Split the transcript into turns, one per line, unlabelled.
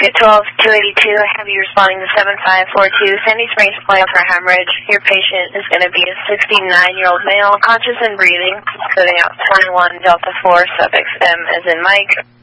Target 12282, I have you responding to 7542, Sandy Springs Plan for hemorrhage. Your patient is going to be a 69-year-old male, conscious and breathing, coding out 21 Delta 4, suffix M as in Mike.